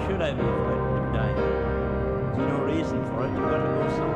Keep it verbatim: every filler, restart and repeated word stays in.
should I be afraid of dying? There's no reason for it. You gotta go somewhere.